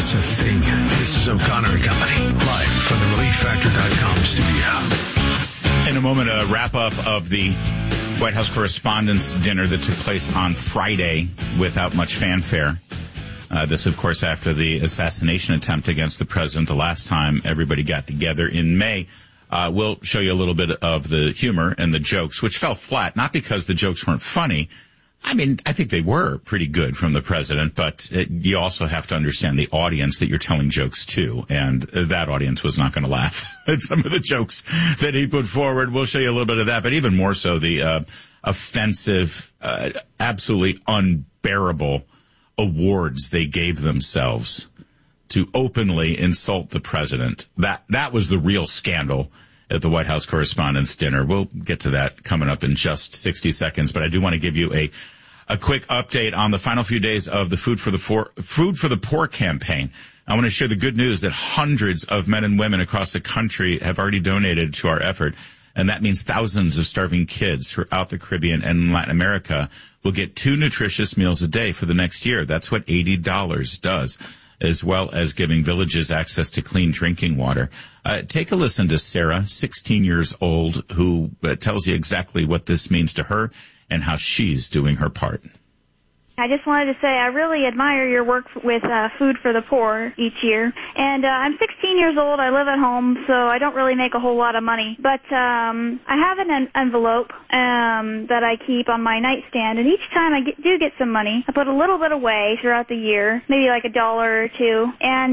It's a thing. This is O'Connor and Company, live from the ReliefFactor.com studio. In a moment, a wrap-up of the White House Correspondents' Dinner that took place on Friday without much fanfare. This, of course, after the assassination attempt against the president the last time everybody got together in May. We'll show you a little bit of the humor and the jokes, which fell flat, not because the jokes weren't funny. I mean, I think they were pretty good from the president, but you also have to understand the audience that you're telling jokes to, and that audience was not going to laugh at some of the jokes that he put forward. We'll show you a little bit of that, but even more so the offensive, absolutely unbearable awards they gave themselves to openly insult the president. That was the real scandal at the White House Correspondents' Dinner. We'll get to that coming up in just 60 seconds, but I do want to give you a quick update on the final few days of the Food for the Poor campaign. I want to share the good news that hundreds of men and women across the country have already donated to our effort, and that means thousands of starving kids throughout the Caribbean and Latin America will get 2 nutritious meals a day for the next year. That's what $80 does, as well as giving villages access to clean drinking water. Take a listen to Sarah, 16 years old, who tells you exactly what this means to her and how she's doing her part. I just wanted to say I really admire your work with Food for the Poor each year. And I'm 16 years old. I live at home, so I don't really make a whole lot of money. But I have an envelope that I keep on my nightstand, and each time I do get some money, I put a little bit away throughout the year, maybe like $1 or $2,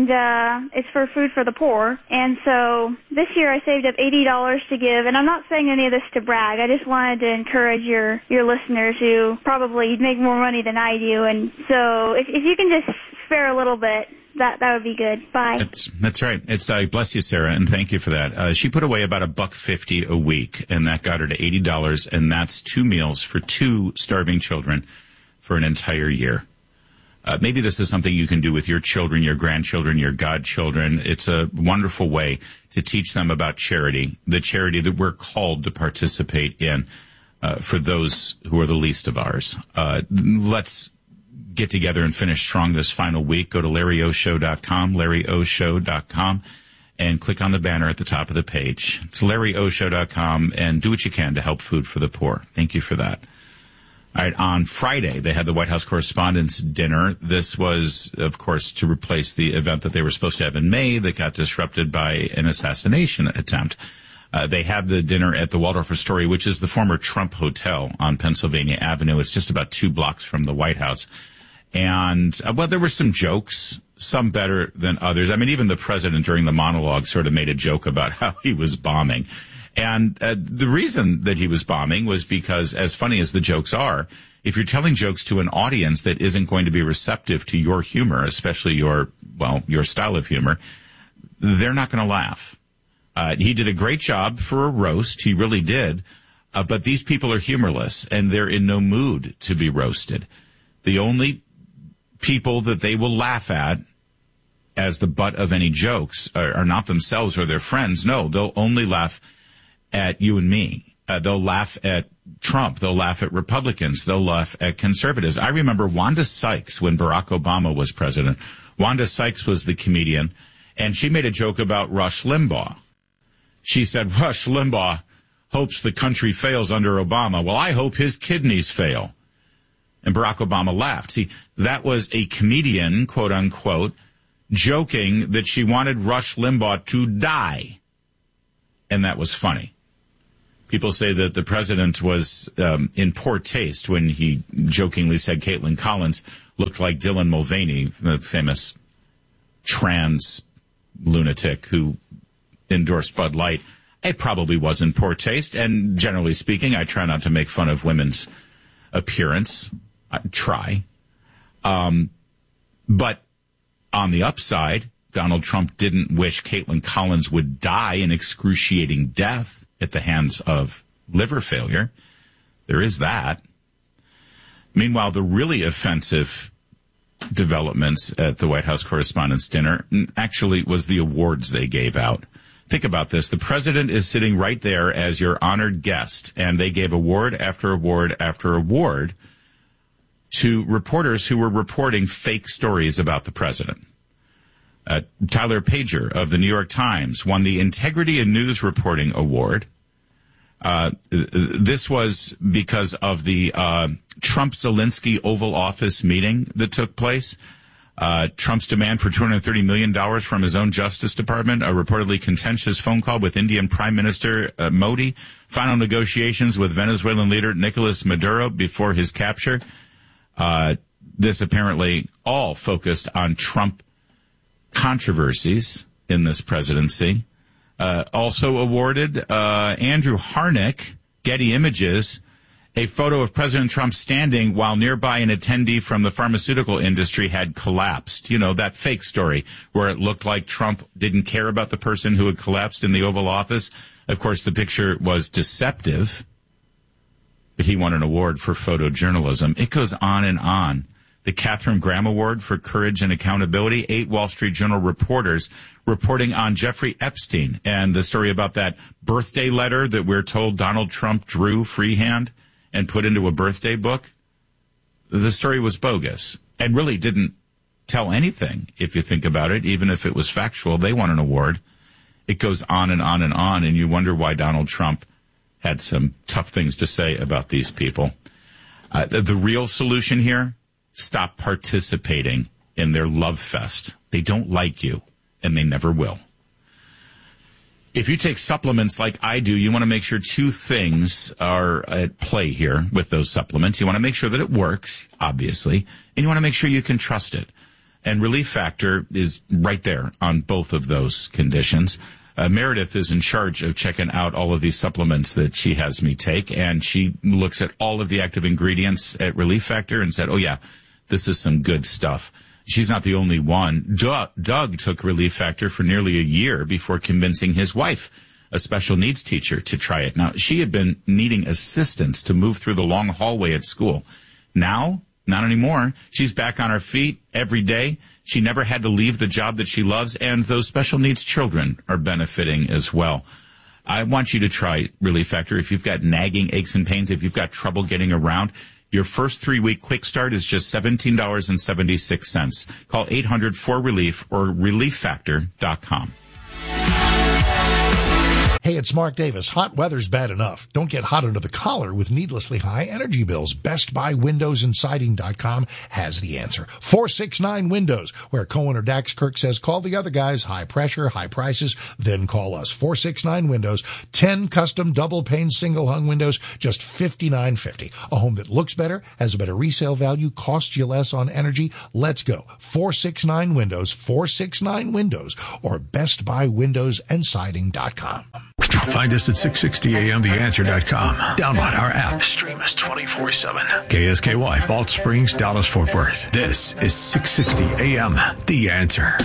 and it's for Food for the Poor. And so this year I saved up $80 to give, and I'm not saying any of this to brag. I just wanted to encourage your listeners who probably make more money than I do, and so if you can just spare a little bit, that would be good. Bye. That's right. It's bless you, Sarah, and thank you for that. She put away about $1.50 a week, and that got her to $80, and that's 2 meals for 2 starving children for an entire year. Maybe this is something you can do with your children, your grandchildren, your godchildren. It's a wonderful way to teach them about charity, the charity that we're called to participate in. For those who are the least of ours. Let's get together and finish strong this final week. Go to LarryOShow.com, LarryOShow.com, and click on the banner at the top of the page. It's LarryOShow.com, and do what you can to help Food for the Poor. Thank you for that. All right, on Friday, they had the White House Correspondents' Dinner. This was, of course, to replace the event that they were supposed to have in May that got disrupted by an assassination attempt. They had the dinner at the Waldorf Astoria, which is the former Trump Hotel on Pennsylvania Avenue. It's just about 2 blocks from the White House. And, well, there were some jokes, some better than others. I mean, even the president during the monologue sort of made a joke about how he was bombing. And the reason that he was bombing was because, as funny as the jokes are, if you're telling jokes to an audience that isn't going to be receptive to your humor, especially your style of humor, they're not going to laugh. He did a great job for a roast. He really did. But these people are humorless, and they're in no mood to be roasted. The only people that they will laugh at as the butt of any jokes are not themselves or their friends. No, they'll only laugh at you and me. They'll laugh at Trump. They'll laugh at Republicans. They'll laugh at conservatives. I remember Wanda Sykes when Barack Obama was president. Wanda Sykes was the comedian, and she made a joke about Rush Limbaugh. She said, Rush Limbaugh hopes the country fails under Obama. Well, I hope his kidneys fail. And Barack Obama laughed. See, that was a comedian, quote unquote, joking that she wanted Rush Limbaugh to die. And that was funny. People say that the president was in poor taste when he jokingly said Caitlin Collins looked like Dylan Mulvaney, the famous trans lunatic who endorsed Bud Light. It probably was in poor taste, and generally speaking, I try not to make fun of women's appearance. I try. But on the upside, Donald Trump didn't wish Caitlin Collins would die an excruciating death at the hands of liver failure. There is that. Meanwhile, the really offensive developments at the White House Correspondents' Dinner actually was the awards they gave out. Think about this. The president is sitting right there as your honored guest, and they gave award after award after award to reporters who were reporting fake stories about the president. Tyler Pager of the New York Times won the Integrity in News Reporting Award. This was because of the Trump-Zelensky Oval Office meeting that took place. Trump's demand for $230 million from his own Justice Department, a reportedly contentious phone call with Indian Prime Minister Modi, final negotiations with Venezuelan leader Nicolas Maduro before his capture. This apparently all focused on Trump controversies in this presidency. Also awarded Andrew Harnick, Getty Images, a photo of President Trump standing while nearby an attendee from the pharmaceutical industry had collapsed. You know, that fake story where it looked like Trump didn't care about the person who had collapsed in the Oval Office. Of course, the picture was deceptive, but he won an award for photojournalism. It goes on and on. The Katharine Graham Award for Courage and Accountability, 8 Wall Street Journal reporters reporting on Jeffrey Epstein and the story about that birthday letter that we're told Donald Trump drew freehand and put into a birthday book. The story was bogus and really didn't tell anything, if you think about it, even if it was factual. They won an award. It goes on and on and on, and you wonder why Donald Trump had some tough things to say about these people. The real solution here, stop participating in their love fest. They don't like you, and they never will. If you take supplements like I do, you want to make sure 2 things are at play here with those supplements. You want to make sure that it works, obviously, and you want to make sure you can trust it. And Relief Factor is right there on both of those conditions. Meredith is in charge of checking out all of these supplements that she has me take, and she looks at all of the active ingredients at Relief Factor and said, oh, yeah, this is some good stuff. She's not the only one. Doug took Relief Factor for nearly a year before convincing his wife, a special needs teacher, to try it. Now, she had been needing assistance to move through the long hallway at school. Now, not anymore. She's back on her feet every day. She never had to leave the job that she loves, and those special needs children are benefiting as well. I want you to try Relief Factor. If you've got nagging aches and pains, if you've got trouble getting around, your first 3-week quick start is just $17.76. Call 800-4RELIEF or ReliefFactor.com. Hey, it's Mark Davis. Hot weather's bad enough. Don't get hot under the collar with needlessly high energy bills. Best Buy Windows and Siding.com has the answer. 469 Windows, where Cohen or Dax Kirk says, call the other guys. High pressure, high prices, then call us. 469 Windows, 10 custom double pane single hung windows, just $59.50. A home that looks better, has a better resale value, costs you less on energy. Let's go. 469 Windows, 469 Windows, or Best Buy Windows and Siding.com. Find us at 660amtheanswer.com. Download our app. Stream us 24/7. KSKY, Balch Springs, Dallas, Fort Worth. This is 660 AM, The Answer.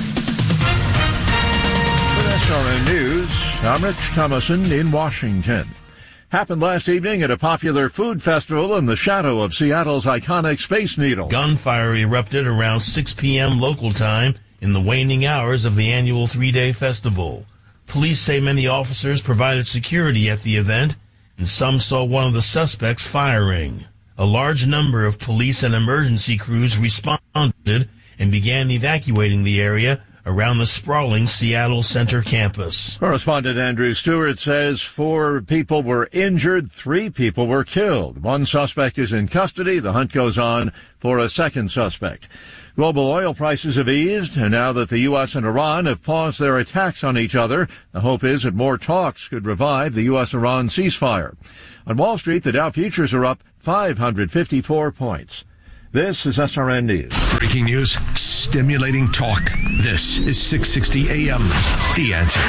With SRN News, I'm Rich Thomason in Washington. Happened last evening at a popular food festival in the shadow of Seattle's iconic Space Needle. Gunfire erupted around 6 p.m. local time in the waning hours of the annual 3-day festival. Police say many officers provided security at the event, and some saw one of the suspects firing. A large number of police and emergency crews responded and began evacuating the area around the sprawling Seattle Center campus. Correspondent Andrew Stewart says 4 people were injured, 3 people were killed. 1 suspect is in custody. The hunt goes on for a second suspect. Global oil prices have eased, and now that the U.S. and Iran have paused their attacks on each other, the hope is that more talks could revive the U.S.-Iran ceasefire. On Wall Street, the Dow futures are up 554 points. This is SRN News. Breaking news, stimulating talk. This is 660 AM, The Answer.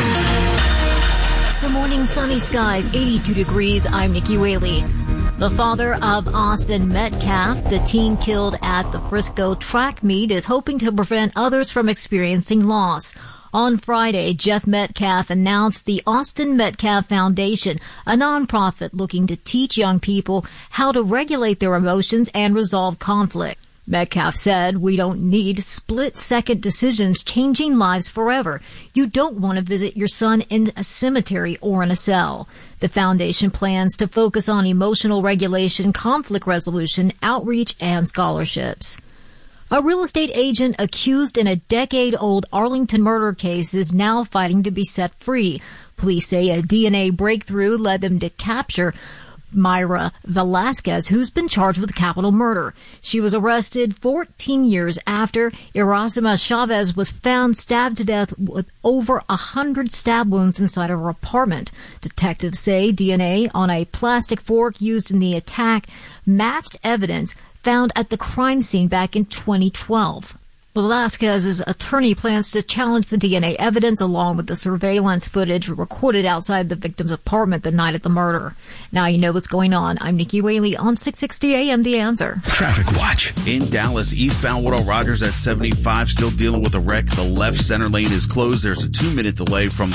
Good morning, sunny skies, 82 degrees. I'm Nikki Whaley. The father of Austin Metcalf, the teen killed at the Frisco track meet, is hoping to prevent others from experiencing loss. On Friday, Jeff Metcalf announced the Austin Metcalf Foundation, a nonprofit looking to teach young people how to regulate their emotions and resolve conflict. Metcalf said, "We don't need split-second decisions changing lives forever. You don't want to visit your son in a cemetery or in a cell." The foundation plans to focus on emotional regulation, conflict resolution, outreach, and scholarships. A real estate agent accused in a decade-old Arlington murder case is now fighting to be set free. Police say a DNA breakthrough led them to capture Mayra Velasquez, who's been charged with capital murder. She was arrested 14 years after Erasima Chavez was found stabbed to death with over 100 stab wounds inside of her apartment. Detectives say DNA on a plastic fork used in the attack matched evidence found at the crime scene back in 2012. Velasquez's attorney plans to challenge the DNA evidence along with the surveillance footage recorded outside the victim's apartment the night of the murder. Now you know what's going on. I'm Nikki Whaley on 660 AM The Answer. Traffic Watch. In Dallas, eastbound Will Rogers at 75, still dealing with a wreck. The left center lane is closed. There's a 2-minute delay from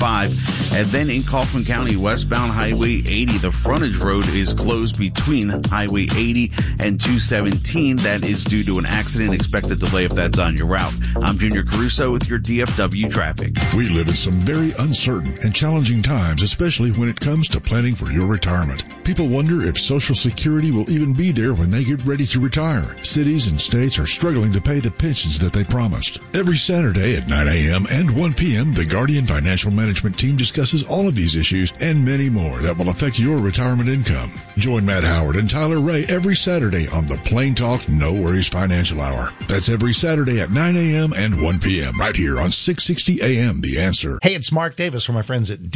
35. And then in Kaufman County, westbound Highway 80, the frontage road is closed between Highway 80 and 217. That is due to an accident. Expect a delay if that's on your route. I'm Junior Caruso with your DFW traffic. We live in some very uncertain and challenging times, especially when it comes to planning for your retirement. People wonder if Social Security will even be there when they get ready to retire. Cities and states are struggling to pay the pensions that they promised. Every Saturday at 9 a.m. and 1 p.m., the Guardian Financial Management team discusses all of these issues and many more that will affect your retirement income. Join Matt Howard and Tyler Ray every Saturday on the Plain Talk No Worries Financial Hour. That's every Saturday at 9 a.m. and 1 p.m. right here on 660 AM The Answer. Hey, it's Mark Davis from my friends at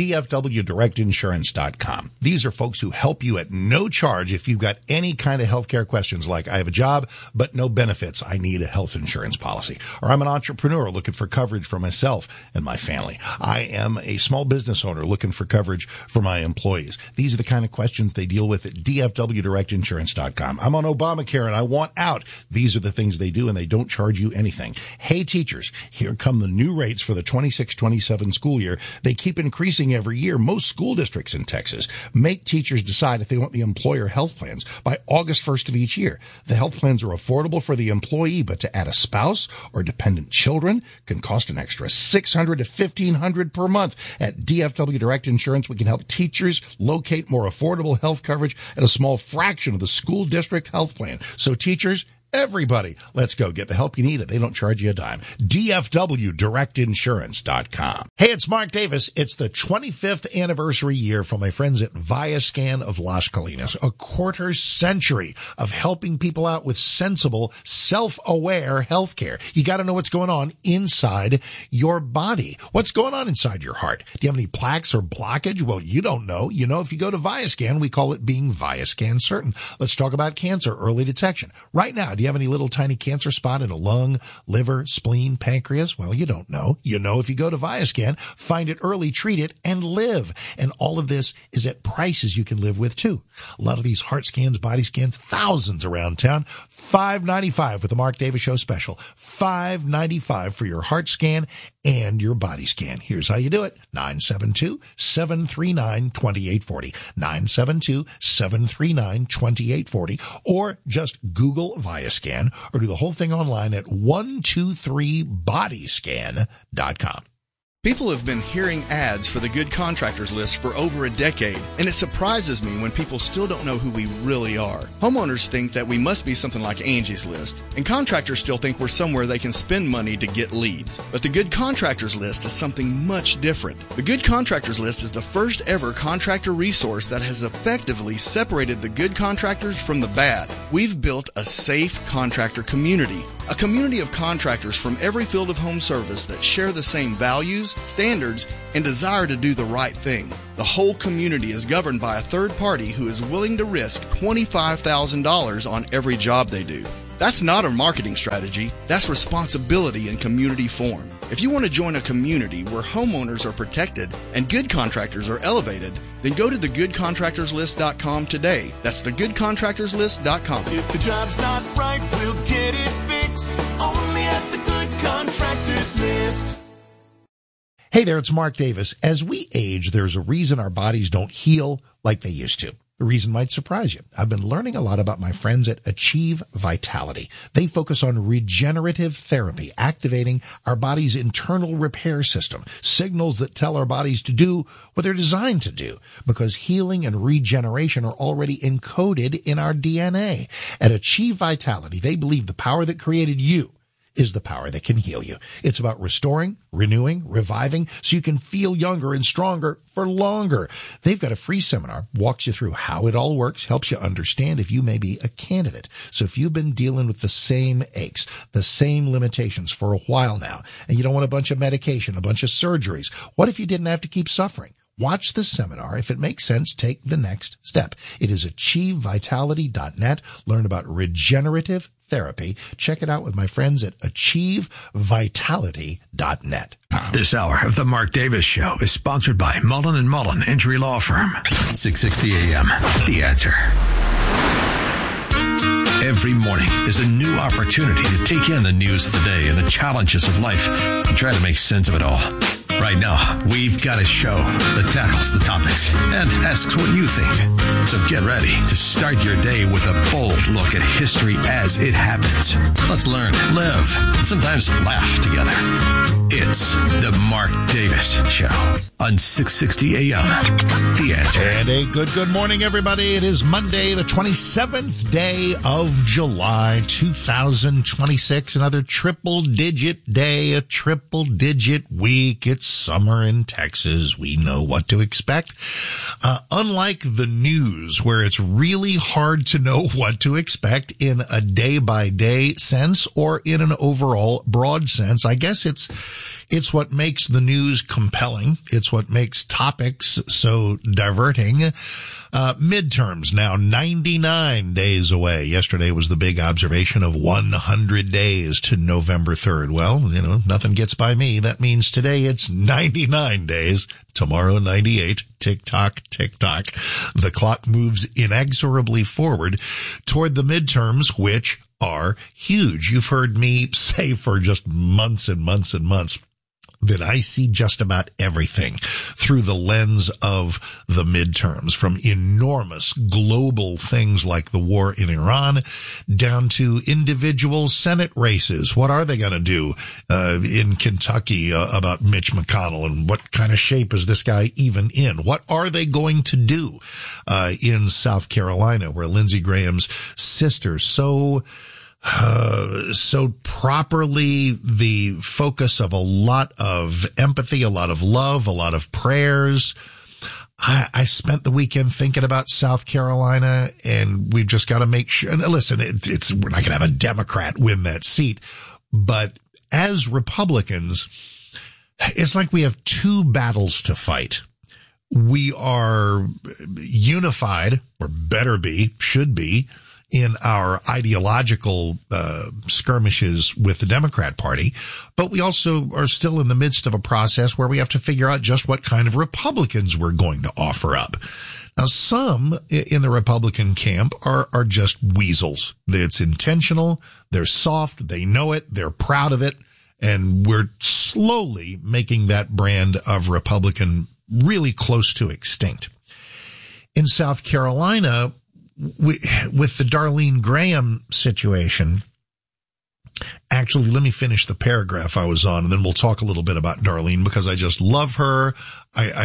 DFWDirectInsurance.com. These are folks who help you at no charge if you've got any kind of healthcare questions like I have a job but no benefits. I need a health insurance policy. Or I'm an entrepreneur looking for coverage for myself and my family. I am a small business owner looking for coverage for my employees. These are the kind of questions they deal with at DFWDirectInsurance.com. I'm on Obamacare and I want out. These are the things they do and they don't charge you anything. Hey teachers, here come the new rates for the 26-27 school year. They keep increasing every year. Most school districts in Texas make teachers decide if they want the employer health plans by August 1st of each year. The health plans are affordable for the employee, but to add a spouse or dependent children can cost an extra $600 to $1,500 per month. At DFW Direct Insurance, we can help teachers locate more affordable health coverage at a small fraction of the school district health plan. So teachers, everybody, let's go get the help you need. They don't charge you a dime. DFWDirectInsurance.com. Hey, it's Mark Davis. It's the 25th anniversary year from my friends at Viascan of Las Colinas. A quarter century of helping people out with sensible, self-aware healthcare. You got to know what's going on inside your body. What's going on inside your heart? Do you have any plaques or blockage? Well, you don't know. You know, if you go to Viascan, we call it being Viascan certain. Let's talk about cancer, early detection. Right now, do you have any little tiny cancer spot in a lung, liver, spleen, pancreas? Well, you don't know. You know if you go to Viascan, find it early, treat it, and live. And all of this is at prices you can live with, too. A lot of these heart scans, body scans, thousands around town. $5.95 with the Mark Davis Show special. $5.95 for your heart scan and your body scan. Here's how you do it. 972-739-2840. 972-739-2840. Or just Google Viascan or do the whole thing online at 123bodyscan.com. People have been hearing ads for the Good Contractors List for over a decade, and it surprises me when people still don't know who we really are. Homeowners think that we must be something like Angie's List, and contractors still think we're somewhere they can spend money to get leads. But the Good Contractors List is something much different. The Good Contractors List is the first ever contractor resource that has effectively separated the good contractors from the bad. We've built a safe contractor community. A community of contractors from every field of home service that share the same values, standards, and desire to do the right thing. The whole community is governed by a third party who is willing to risk $25,000 on every job they do. That's not a marketing strategy. That's responsibility in community form. If you want to join a community where homeowners are protected and good contractors are elevated, then go to thegoodcontractorslist.com today. That's thegoodcontractorslist.com. If the job's not right, we'll get it fixed. Only at the Good Contractors List. Hey there, it's Mark Davis. As we age, there's a reason our bodies don't heal like they used to. The reason might surprise you. I've been learning a lot about my friends at Achieve Vitality. They focus on regenerative therapy, activating our body's internal repair system, signals that tell our bodies to do what they're designed to do, because healing and regeneration are already encoded in our DNA. At Achieve Vitality, they believe the power that created you is the power that can heal you. It's about restoring, renewing, reviving, so you can feel younger and stronger for longer. They've got a free seminar, walks you through how it all works, helps you understand if you may be a candidate. So if you've been dealing with the same aches, the same limitations for a while now, and you don't want a bunch of medication, a bunch of surgeries, what if you didn't have to keep suffering? Watch the seminar. If it makes sense, take the next step. It is achievevitality.net. Learn about regenerative therapy. Check it out with my friends at achievevitality.net. This hour of the Mark Davis Show is sponsored by Mullen & Mullen Injury Law Firm. 660 AM. The Answer. Every morning is a new opportunity to take in the news of the day and the challenges of life and try to make sense of it all. Right now, we've got a show that tackles the topics and asks what you think. So get ready to start your day with a bold look at history as it happens. Let's learn, live, and sometimes laugh together. It's the Mark Davis Show on 660 AM. The Answer. And a good morning, everybody. It is Monday, the 27th day of July, 2026. Another triple-digit day, a triple-digit week. It's summer in Texas. We know what to expect. Unlike the news, where it's really hard to know what to expect in a day-by-day sense or in an overall broad sense, I guess it's what makes the news compelling. It's what makes topics so diverting. Midterms now 99 days away. Yesterday was the big observation of 100 days to November 3rd. Well, nothing gets by me. That means today it's 99 days. Tomorrow 98. Tick tock, tick tock. The clock moves inexorably forward toward the midterms, which are huge. You've heard me say for just months and months and months that I see just about everything through the lens of the midterms, from enormous global things like the war in Iran down to individual Senate races. What are they going to do in Kentucky about Mitch McConnell, and what kind of shape is this guy even in? What are they going to do in South Carolina, where Lindsey Graham's sister so properly the focus of a lot of empathy, a lot of love, a lot of prayers. I spent the weekend thinking about South Carolina, and we've just got to make sure. And listen, we're not going to have a Democrat win that seat, but as Republicans, it's like we have two battles to fight. We are unified, or better be, should be, in our ideological skirmishes with the Democrat Party, but we also are still in the midst of a process where we have to figure out just what kind of Republicans we're going to offer up. Now, some in the Republican camp are just weasels. It's intentional, they're soft, they know it, they're proud of it, and we're slowly making that brand of Republican really close to extinct. In South Carolina, with the Darlene Graham situation, actually, let me finish the paragraph I was on, and then we'll talk a little bit about Darlene, because I just love her. I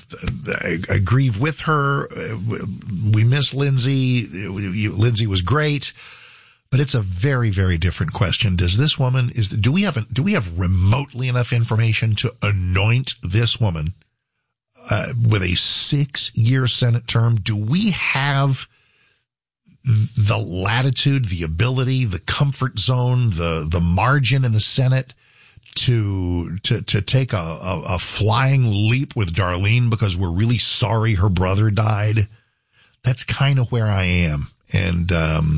grieve with her. We miss Lindsay. Lindsay was great, but it's a very, very different question. Does this woman do we have remotely enough information to anoint this woman with a 6-year Senate term? Do we have the latitude, the ability, the comfort zone, the margin in the Senate to take a flying leap with Darlene because we're really sorry her brother died? That's kind of where I am. And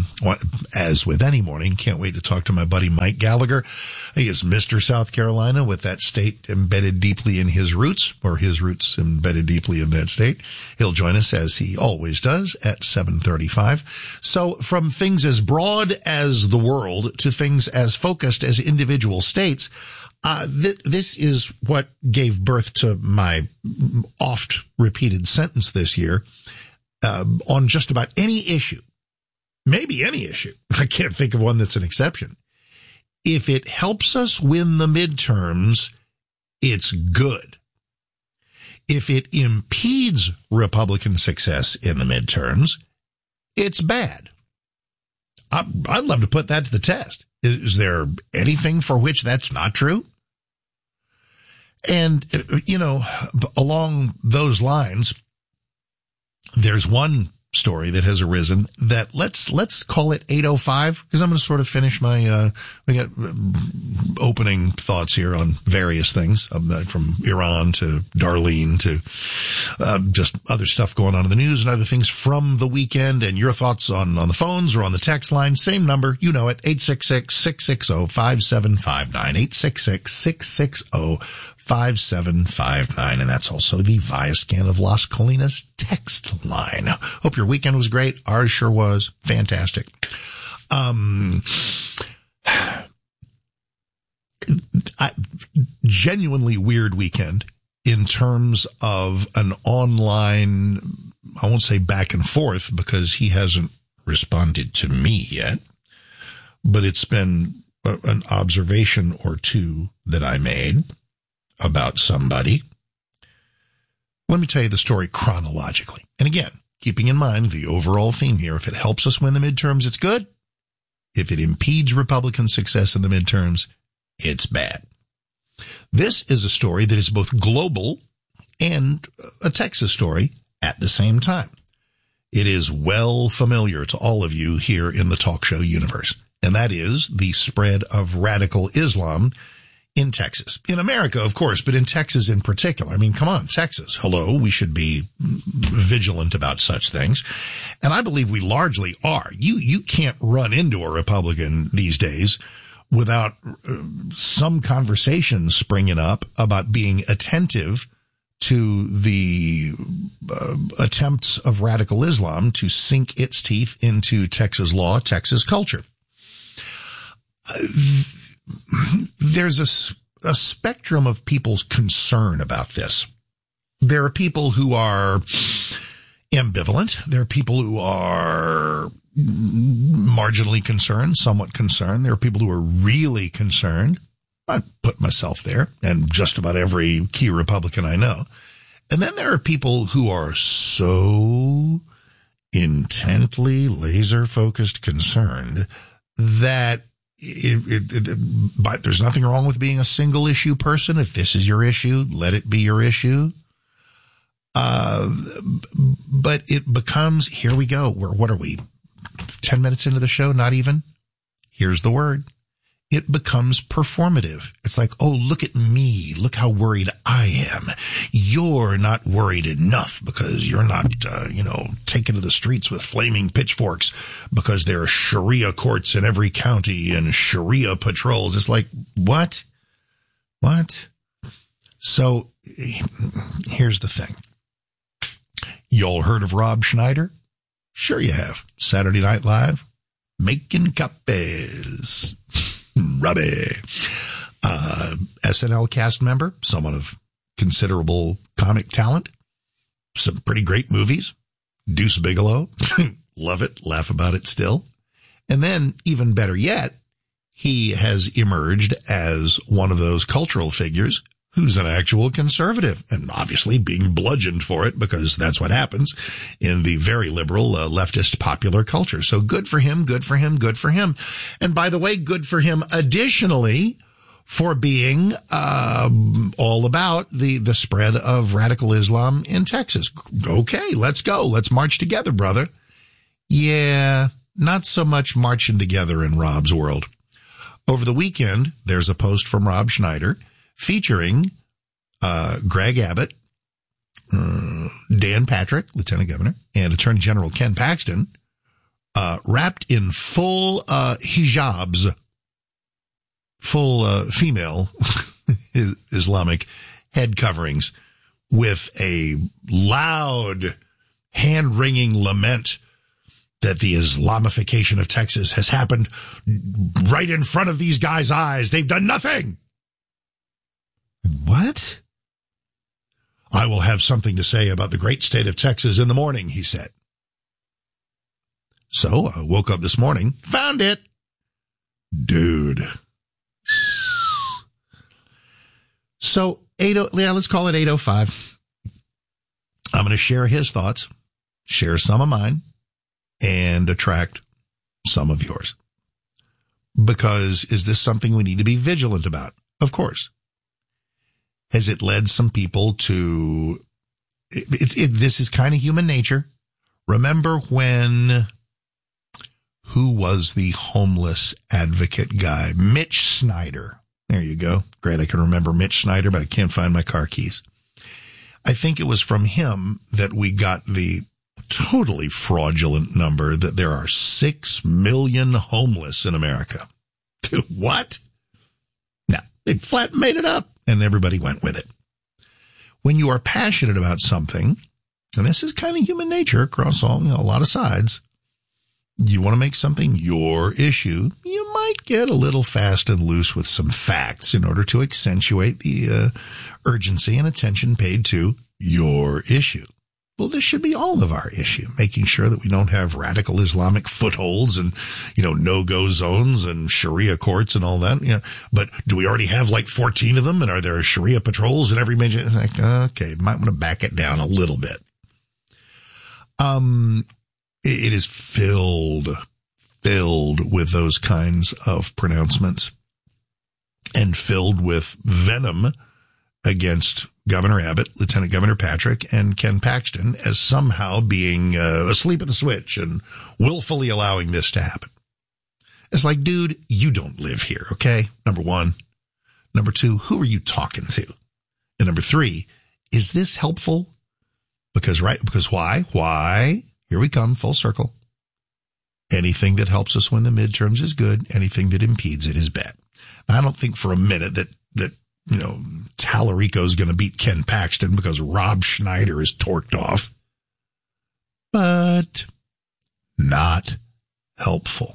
as with any morning, can't wait to talk to my buddy Mike Gallagher. He is Mr. South Carolina, with that state embedded deeply in his roots, or his roots embedded deeply in that state. He'll join us, as he always does, at 7:35. So from things as broad as the world to things as focused as individual states, this is what gave birth to my oft repeated sentence this year. on just about any issue, maybe any issue. I can't think of one that's an exception. If it helps us win the midterms, it's good. If it impedes Republican success in the midterms, it's bad. I'd love to put that to the test. Is there anything for which that's not true? And, along those lines, there's one story that has arisen that let's call it 805, because I'm going to sort of finish my, we got opening thoughts here on various things, from Iran to Darlene to, just other stuff going on in the news and other things from the weekend, and your thoughts on the phones or on the text line. Same number, you know it, 866-660-5759, 866-660-5759, and that's also the Viascan of Las Colinas text line. Hope your weekend was great. Ours sure was. Fantastic. Genuinely weird weekend in terms of an online, I won't say back and forth because he hasn't responded to me yet, but it's been an observation or two that I made about somebody. Let me tell you the story chronologically. And again, keeping in mind the overall theme here, if it helps us win the midterms, it's good. If it impedes Republican success in the midterms, it's bad. This is a story that is both global and a Texas story at the same time. It is well familiar to all of you here in the talk show universe, and that is the spread of radical Islam in Texas. In America, of course, but in Texas in particular. I mean, come on, Texas. Hello, we should be vigilant about such things. And I believe we largely are. You can't run into a Republican these days without some conversation springing up about being attentive to the attempts of radical Islam to sink its teeth into Texas law, Texas culture. There's a spectrum of people's concern about this. There are people who are ambivalent. There are people who are marginally concerned, somewhat concerned. There are people who are really concerned. I put myself there, and just about every key Republican I know. And then there are people who are so intently laser-focused concerned that but there's nothing wrong with being a single issue person. If this is your issue, let it be your issue. But it becomes, here we go. What are we? 10 minutes into the show? Not even. Here's the word. It becomes performative. It's like, oh, look at me. Look how worried I am. You're not worried enough because you're not, taken to the streets with flaming pitchforks because there are Sharia courts in every county and Sharia patrols. It's like, what? So here's the thing. Y'all heard of Rob Schneider? Sure you have. Saturday Night Live. Making copies. Robbie. SNL cast member, someone of considerable comic talent, some pretty great movies. Deuce Bigalow. Love it. Laugh about it still. And then, even better yet, he has emerged as one of those cultural figures who's an actual conservative, and obviously being bludgeoned for it because that's what happens in the very liberal leftist popular culture. So good for him, good for him, good for him. And by the way, good for him additionally for being all about the spread of radical Islam in Texas. Okay, let's go. Let's march together, brother. Yeah, not so much marching together in Rob's world. Over the weekend, there's a post from Rob Schneider featuring Greg Abbott, Dan Patrick, Lieutenant Governor, and Attorney General Ken Paxton, wrapped in full hijabs, full female Islamic head coverings, with a loud, hand-wringing lament that the Islamification of Texas has happened right in front of these guys' eyes. They've done nothing. What? I will have something to say about the great state of Texas in the morning, he said. So I woke up this morning, found it. Dude. So let's call it 8:05. I'm going to share his thoughts, share some of mine, and attract some of yours. Because is this something we need to be vigilant about? Of course. Has it led some people to, this is kind of human nature. Remember when, who was the homeless advocate guy? Mitch Snyder. There you go. Great. I can remember Mitch Snyder, but I can't find my car keys. I think it was from him that we got the totally fraudulent number that there are 6 million homeless in America. What? No, they flat made it up and everybody went with it. When you are passionate about something, and this is kind of human nature across a lot of sides, you want to make something your issue, you might get a little fast and loose with some facts in order to accentuate the urgency and attention paid to your issue. Well, this should be all of our issue, making sure that we don't have radical Islamic footholds and, no-go zones and Sharia courts and all that. But do we already have like 14 of them? And are there Sharia patrols in every major? It's like, okay, might want to back it down a little bit. It is filled with those kinds of pronouncements and filled with venom against Governor Abbott, Lieutenant Governor Patrick, and Ken Paxton as somehow being asleep at the switch and willfully allowing this to happen. It's like, dude, you don't live here, okay? Number one. Number two, who are you talking to? And number three, is this helpful? Because why? Why? Here we come, full circle. Anything that helps us win the midterms is good. Anything that impedes it is bad. Now, I don't think for a minute that Tallarico is going to beat Ken Paxton because Rob Schneider is torqued off. But not helpful.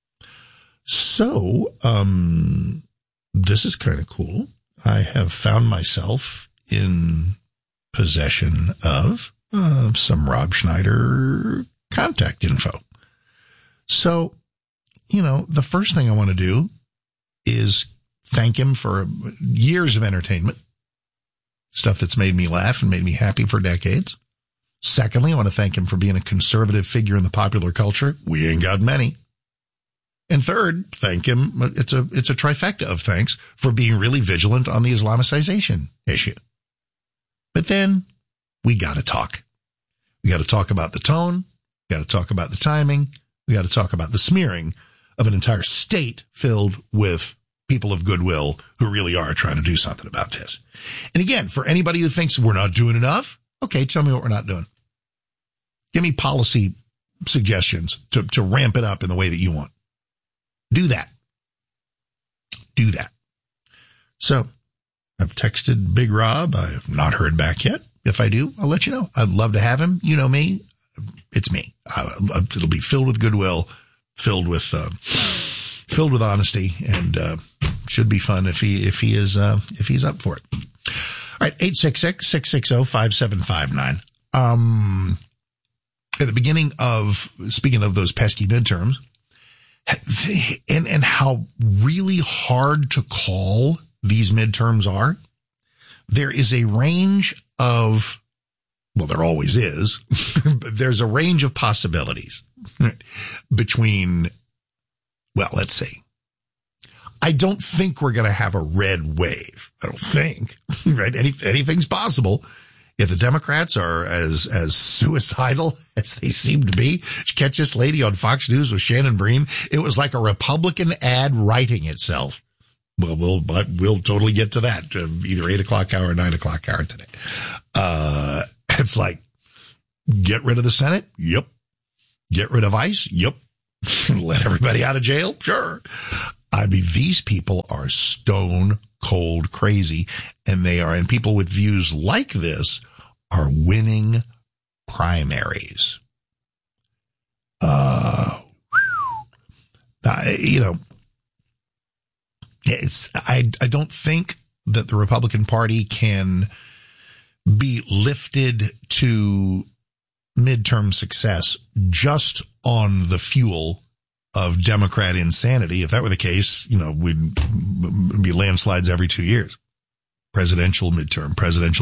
So, this is kind of cool. I have found myself in possession of some Rob Schneider contact info. So, the first thing I want to do is thank him for years of entertainment, stuff that's made me laugh and made me happy for decades. Secondly, I want to thank him for being a conservative figure in the popular culture. We ain't got many. And third, thank him. It's a trifecta of thanks for being really vigilant on the Islamicization issue. But then we got to talk. We got to talk about the tone. We got to talk about the timing. We got to talk about the smearing of an entire state filled with people of goodwill who really are trying to do something about this. And again, for anybody who thinks we're not doing enough, okay, tell me what we're not doing. Give me policy suggestions to ramp it up in the way that you want. Do that. Do that. So I've texted Big Rob. I have not heard back yet. If I do, I'll let you know. I'd love to have him. You know me. It's me. It'll be filled with goodwill, filled with honesty, and should be fun if he's up for it. All right, 866-660-5759. At the beginning of, speaking of those pesky midterms, and how really hard to call these midterms are, there is a range of, well, there always is, but there's a range of possibilities between, well, let's see. I don't think we're going to have a red wave. I don't think, right? Anything's possible. If the Democrats are as suicidal as they seem to be, did you catch this lady on Fox News with Shannon Bream? It was like a Republican ad writing itself. Well, we'll totally get to that, either 8 o'clock hour or 9 o'clock hour today. It's like, get rid of the Senate? Yep. Get rid of ICE? Yep. Let everybody out of jail? Sure. I mean, these people are stone cold crazy, and people with views like this are winning primaries. I don't think that the Republican Party can be lifted to midterm success just on the fuel of Democrat insanity. If that were the case, we'd be landslides every 2 years. Presidential midterm.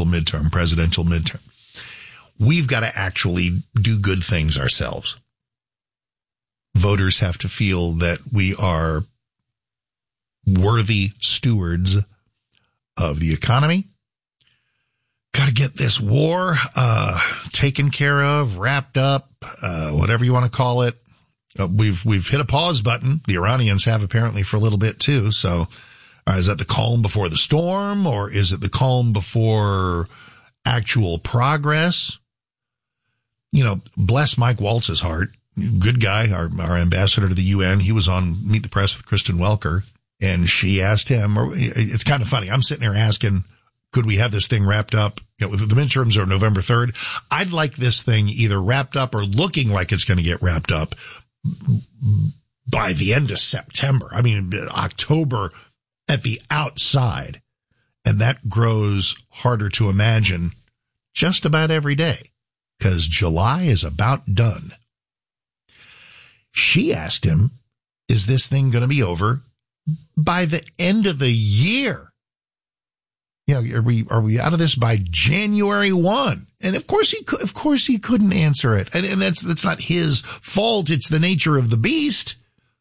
We've got to actually do good things ourselves. Voters have to feel that we are worthy stewards of the economy. Got to get this war taken care of, wrapped up, whatever you want to call it. We've hit a pause button. The Iranians have apparently for a little bit too. So is that the calm before the storm, or is it the calm before actual progress? Bless Mike Waltz's heart. Good guy, our ambassador to the UN. He was on Meet the Press with Kristen Welker, and she asked him, it's kind of funny. I'm sitting there asking, could we have this thing wrapped up? The midterms are November 3rd. I'd like this thing either wrapped up or looking like it's going to get wrapped up by the end of September. I mean, October at the outside. And that grows harder to imagine just about every day because July is about done. She asked him, is this thing going to be over by the end of the year? Are we out of this by January 1? And of course he couldn't answer it. And that's not his fault. It's the nature of the beast.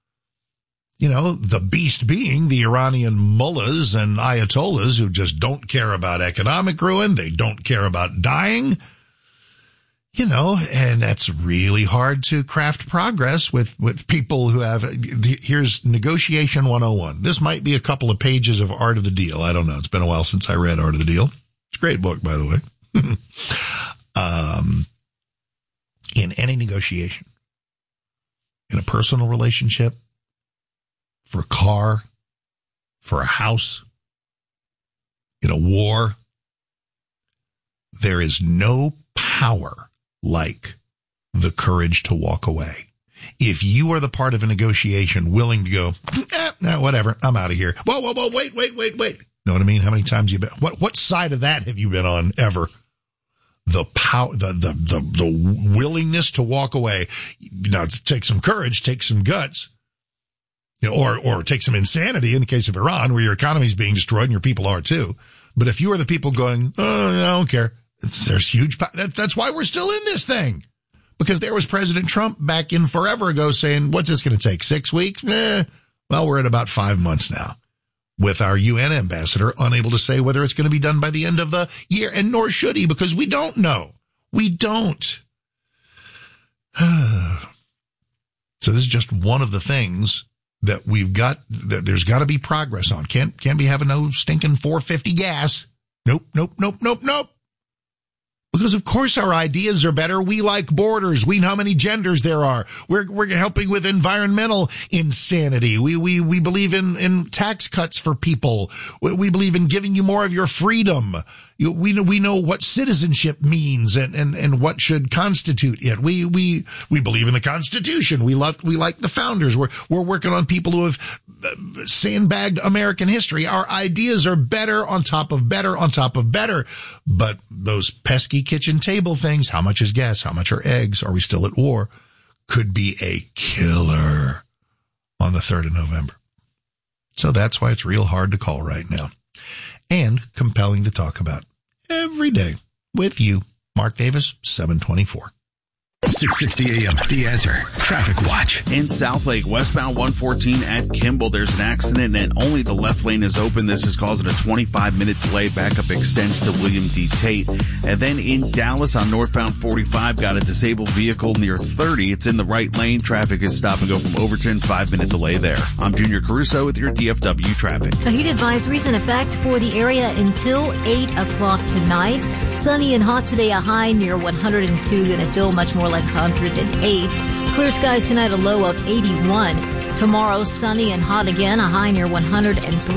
The beast being the Iranian mullahs and ayatollahs who just don't care about economic ruin. They don't care about dying. And that's really hard to craft progress with people who have, here's negotiation 101. This might be a couple of pages of Art of the Deal. I don't know. It's been a while since I read Art of the Deal. It's a great book, by the way. In any negotiation, in a personal relationship, for a car, for a house, in a war, there is no power like the courage to walk away. If you are the part of a negotiation willing to go, whatever, I'm out of here. Whoa, wait. Know what I mean? How many times you been? What side of that have you been on ever? The power, the willingness to walk away. Now, take some courage, take some guts, or take some insanity in the case of Iran, where your economy is being destroyed and your people are too. But if you are the people going, I don't care. There's huge. That's why we're still in this thing, because there was President Trump back in forever ago saying, "What's this going to take? 6 weeks?" Well, we're at about 5 months now, with our UN ambassador unable to say whether it's going to be done by the end of the year, and nor should he, because we don't know. We don't. So this is just one of the things that we've got. That there's got to be progress on. Can't be having no stinking 450 gas. Nope. Because of course our ideas are better. We like borders. We know how many genders there are. We're helping with environmental insanity. We believe in tax cuts for people. We believe in giving you more of your freedom. We know what citizenship means and what should constitute it. We believe in the Constitution. We like the founders. We're working on people who have sandbagged American history. Our ideas are better on top of better on top of better. But those pesky kitchen table things, how much is gas? How much are eggs? Are we still at war? Could be a killer on the 3rd of November. So that's why it's real hard to call right now. And compelling to talk about every day with you. Mark Davis, 724. 660 AM, The Answer. Traffic Watch. In Southlake, westbound 114 at Kimball, there's an accident and only the left lane is open. This is causing a 25-minute delay. Backup extends to William D. Tate. And then in Dallas on northbound 45, got a disabled vehicle near 30. It's in the right lane. Traffic is stop and go from Overton. 5-minute delay there. I'm Junior Caruso with your DFW traffic. A heat advisory's in effect for the area until 8 o'clock tonight. Sunny and hot today, a high near 102. Going to feel much more like 108. Clear skies tonight, a low of 81. Tomorrow, sunny and hot again, a high near 103.